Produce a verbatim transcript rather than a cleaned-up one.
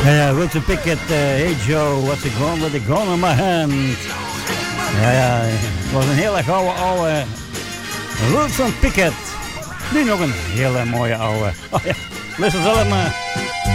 Ja, ja, Wilson Pickett, uh, Hey Joe, what's it going with the gun in my hand? Ja, ja, het was een hele gouden oude Wilson Pickett. Nu nog een hele mooie oude. Oh ja, luister zelf maar.